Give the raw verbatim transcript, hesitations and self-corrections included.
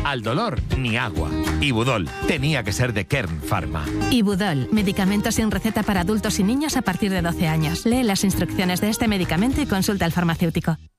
Al dolor, ni agua. Ibudol, tenía que ser de Kern Pharma. Ibudol, medicamento sin receta para adultos y niños a partir de doce años. Lee las instrucciones de este medicamento y consulta al farmacéutico.